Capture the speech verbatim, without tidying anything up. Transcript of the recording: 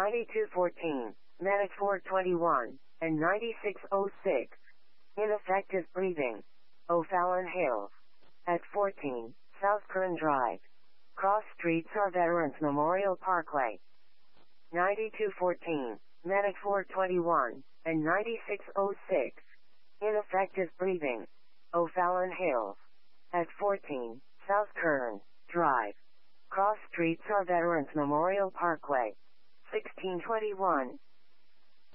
ninety-two fourteen, Medic four twenty-one, and ninety-six oh six. Ineffective breathing. O'Fallon Hills. At fourteen, South Kern Drive. Cross streets are Veterans Memorial Parkway. ninety-two fourteen, Medic four twenty-one, and ninety-six oh six. Ineffective breathing. O'Fallon Hills. At fourteen, South Kern Drive. Cross streets are Veterans Memorial Parkway. sixteen twenty-one,